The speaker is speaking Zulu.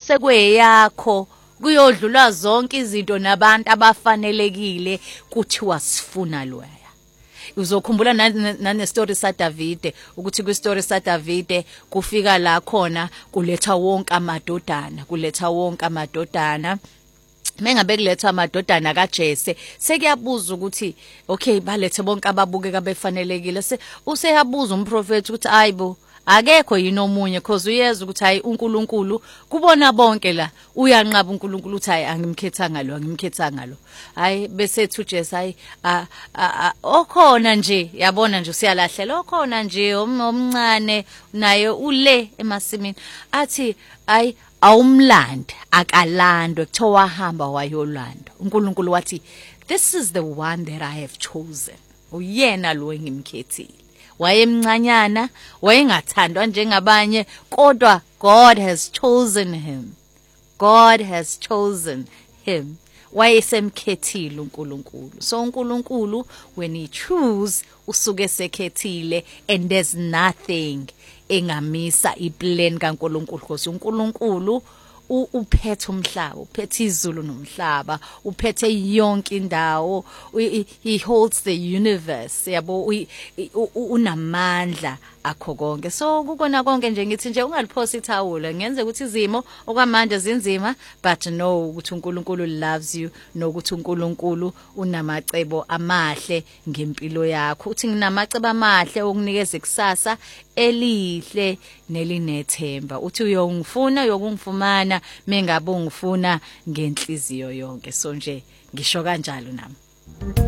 sekweyakho kuyodlula zonke izinto nabantu abafanelekile kuthiwa sifuna loya. Uzokhumbula nane story sa Davide ukuthi ku story sa Davide kufika la khona kuletha wonke amadodana mengabe kuletha amadodana kaJese sekuyabuza ukuthi okay balethe bonke ababukeka befanelekile useyabuza umprofeti ukuthi ayibo akekho yini omunye because uyeza ukuthi hayi uNkulunkulu kubona bonke la uyanqaba uNkulunkulu uthi hayi angimkhethanga lo hayi bese ethi uJesu hayi okhona nje yabona nje usiyalahlela okhona nje omncane naye ule emasimini athi hayi awumlanda akalandwe kuthiwa wahamba wayolanda uNkulunkulu wathi this is the one that I have chosen uyena lo engimkhethile wayemncanyana wayengathandwa njengabanye kodwa God has chosen him wayesemkhethile uNkulunkulu so uNkulunkulu when he choose usuke sekhethile and there's nothing engamisa iplan kaNkulunkulu because uNkulunkulu uphethe umhlaba uphethe izulu nomhlaba uphethe yonke indawo he holds the universe yabo unamandla akho konke so kukona konke nje ngithi nje ungaliphosi ithawula ngenze ukuthi izimo okwamanje zinzima but know ukuthi uNkulunkulu loves you nokuthi uNkulunkulu unamacebo amahle ngempilo yakho uthi nginamacebo amahle okunikeza ikusasa elihle nelinethemba uthi uyongifumana mengabe ungifuna ngenhliziyo yonke so nje ngisho kanjalo nami